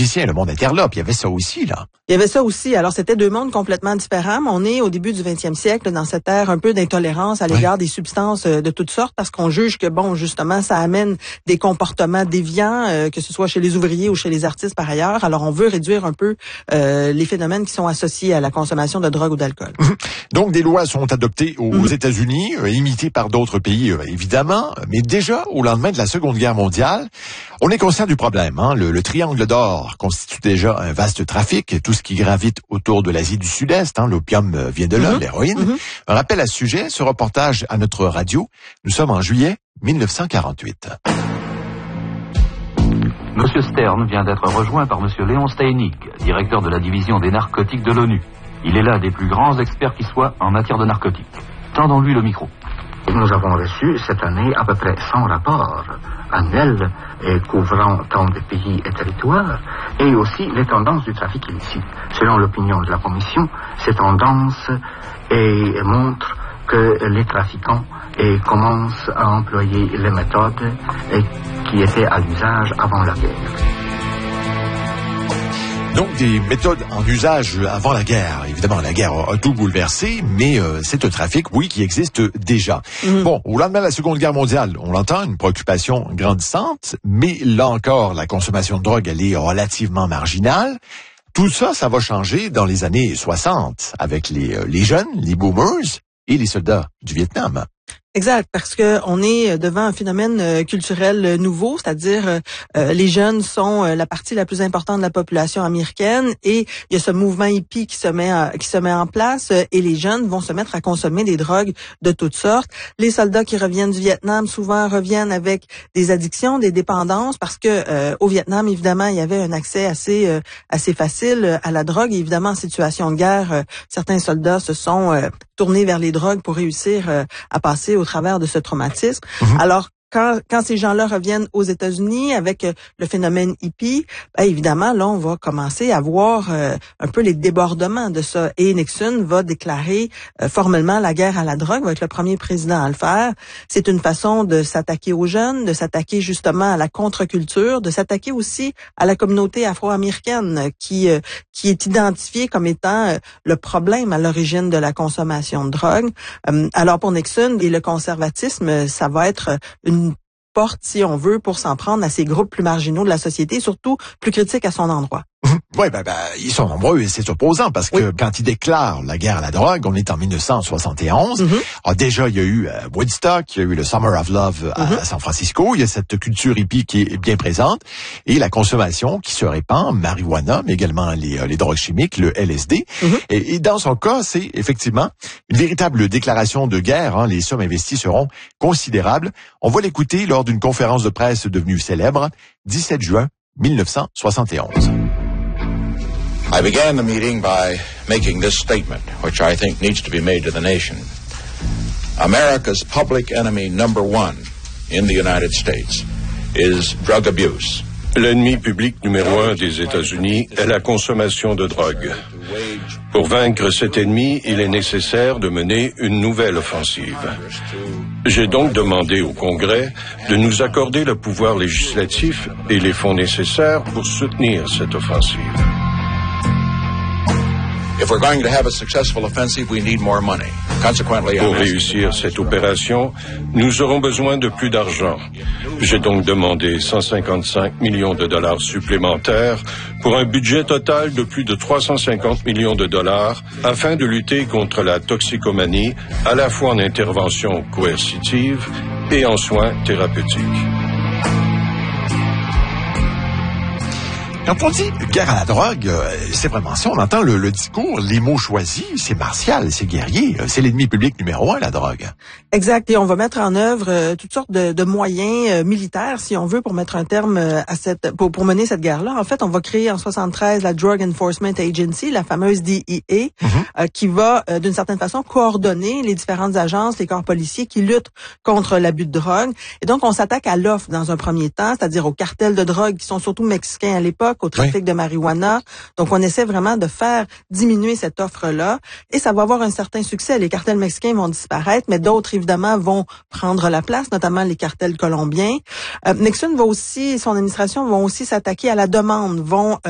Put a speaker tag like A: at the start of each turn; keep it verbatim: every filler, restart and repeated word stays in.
A: musiciens, le monde interlope. Il y avait ça aussi, là.
B: Il y avait ça aussi. Alors, c'était deux mondes complètement différents, mais on est au début du vingtième siècle dans cette ère un peu d'intolérance à l'égard ouais. des substances de toutes sortes, parce qu'on juge que, bon, justement, ça amène des comportements déviants, euh, que ce soit chez les ouvriers ou chez les artistes par ailleurs. Alors, on veut réduire un peu euh, les phénomènes qui sont associés à la consommation de drogue ou d'alcool.
A: Donc, des lois sont adoptées aux mmh. États-Unis, euh, imitées par d'autres pays, euh, évidemment, mais déjà, au lendemain de la Seconde Guerre mondiale, on est conscient du problème. Hein? Le, le triangle d'or constitue déjà un vaste trafic, tout ce qui gravite autour de l'Asie du Sud-Est. Hein? L'opium vient de là, mmh. l'héroïne. Mmh. Un rappel à ce sujet, ce reportage à notre radio. Nous sommes en juillet mille neuf cent quarante-huit.
C: Monsieur Stern vient d'être rejoint par Monsieur Léon Steinig, directeur de la division des narcotiques de l'ONU. Il est l'un des plus grands experts qui soit en matière de narcotiques. Tendons-lui le micro.
D: Nous avons reçu cette année à peu près cent rapports annuels et couvrant tant de pays et territoires, et aussi les tendances du trafic illicite. Selon l'opinion de la Commission, ces tendances et montrent que les trafiquants et commencent à employer les méthodes et qui étaient à l'usage avant la guerre.
A: Donc, des méthodes en usage avant la guerre. Évidemment, la guerre a tout bouleversé, mais euh, c'est un trafic, oui, qui existe déjà. Mmh. Bon, au lendemain de la Seconde Guerre mondiale, on l'entend, une préoccupation grandissante, mais là encore, la consommation de drogue, elle est relativement marginale. Tout ça, ça va changer dans les années soixante, avec les, euh, les jeunes, les boomers et les soldats du Vietnam.
B: Exact, parce que on est devant un phénomène culturel nouveau, c'est-à-dire euh, les jeunes sont la partie la plus importante de la population américaine et il y a ce mouvement hippie qui se met à, qui se met en place et les jeunes vont se mettre à consommer des drogues de toutes sortes. Les soldats qui reviennent du Vietnam souvent reviennent avec des addictions, des dépendances, parce que euh, au Vietnam évidemment il y avait un accès assez euh, assez facile à la drogue. Et évidemment en situation de guerre, euh, certains soldats se sont euh, tournés vers les drogues pour réussir euh, à passer au travers de ce traumatisme. Mmh. Alors, quand, quand ces gens-là reviennent aux États-Unis avec euh, le phénomène hippie, ben, évidemment, là, on va commencer à voir euh, un peu les débordements de ça. Et Nixon va déclarer euh, formellement la guerre à la drogue, va être le premier président à le faire. C'est une façon de s'attaquer aux jeunes, de s'attaquer justement à la contre-culture, de s'attaquer aussi à la communauté afro-américaine qui euh, qui est identifiée comme étant euh, le problème à l'origine de la consommation de drogue. Euh, alors pour Nixon et le conservatisme, ça va être une porte, si on veut, pour s'en prendre à ces groupes plus marginaux de la société, surtout plus critiques à son endroit.
A: Oui, ben, ben, ils sont nombreux et c'est opposant parce que oui. quand ils déclarent la guerre à la drogue, on est en mille neuf cent soixante et onze. Mm-hmm. Alors déjà, il y a eu euh, Woodstock, il y a eu le Summer of Love à, mm-hmm. à San Francisco. Il y a cette culture hippie qui est bien présente et la consommation qui se répand, marijuana, mais également les, euh, les drogues chimiques, le L S D. Mm-hmm. Et, et dans son cas, c'est effectivement une véritable déclaration de guerre. Hein. Les sommes investies seront considérables. On va l'écouter lors d'une conférence de presse devenue célèbre, dix-sept juin mille neuf cent soixante et onze.
E: I began the meeting by making this statement, which I think needs to be made to the nation. America's public enemy number one in the United States is drug abuse.
F: L'ennemi public numéro un des États-Unis est la consommation de drogue. Pour vaincre cet ennemi, il est nécessaire de mener une nouvelle offensive. J'ai donc demandé au Congrès de nous accorder le pouvoir législatif et les fonds nécessaires pour soutenir cette offensive. Pour réussir cette opération, nous aurons besoin de plus d'argent. J'ai donc demandé cent cinquante-cinq millions de dollars supplémentaires pour un budget total de plus de trois cent cinquante millions de dollars afin de lutter contre la toxicomanie, à la fois en intervention coercitive et en soins thérapeutiques.
A: Quand on dit guerre à la drogue, c'est vraiment ça. On entend le, le discours, les mots choisis, c'est martial, c'est guerrier. C'est l'ennemi public numéro un, la drogue.
B: Exact. Et on va mettre en œuvre euh, toutes sortes de, de moyens euh, militaires, si on veut, pour mettre un terme euh, à cette, pour, pour mener cette guerre-là. En fait, on va créer en soixante-treize la Drug Enforcement Agency, la fameuse D E A, mm-hmm. euh, qui va, euh, d'une certaine façon, coordonner les différentes agences, les corps policiers qui luttent contre l'abus de drogue. Et donc, on s'attaque à l'offre dans un premier temps, c'est-à-dire aux cartels de drogue qui sont surtout mexicains à l'époque, au trafic oui. de marijuana. Donc, on essaie vraiment de faire diminuer cette offre-là et ça va avoir un certain succès. Les cartels mexicains vont disparaître, mais d'autres, évidemment, vont prendre la place, notamment les cartels colombiens. Euh, Nixon va aussi, son administration vont aussi s'attaquer à la demande, vont